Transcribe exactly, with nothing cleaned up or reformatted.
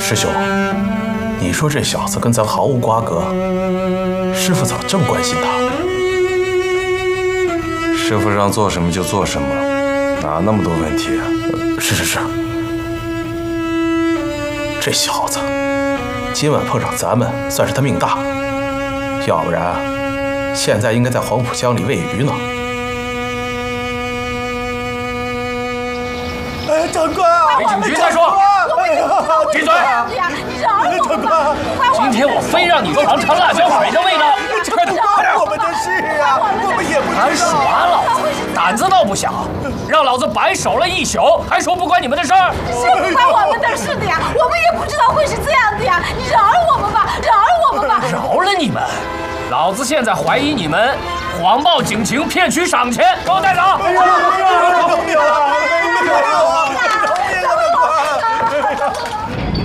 师兄，你说这小子跟咱毫无瓜葛，师傅怎么这么关心他？ 师傅让做什么就做什么，哪那么多问题啊？ 是是是，这小子今晚碰上咱们，算是他命大，要不然现在应该在黄浦江里喂鱼呢。 哎，长官， 回警局再说。闭嘴！ 长官， 今天我非让你尝尝辣椒水的味道。 这都关我们的事啊，我们也不敢知道。 数啊，老子胆子倒不小，让老子白守了一宿，还说不关你们的事儿？ 是不关我们的事的呀，我们也不知道会是这样的呀，你饶了我们吧，饶了我们吧！ 饶了你们！老子现在怀疑你们谎报警情，骗取赏钱，给我带走！ 没有啊，没有啊，没有啊！